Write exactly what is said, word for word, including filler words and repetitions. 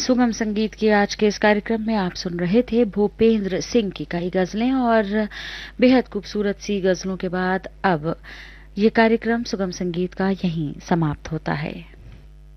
सुगम संगीत के आज के इस कार्यक्रम में आप सुन रहे थे भूपेंद्र सिंह की कई गजलें और बेहद खूबसूरत सी गजलों के बाद अब ये कार्यक्रम सुगम संगीत का यहीं समाप्त होता है।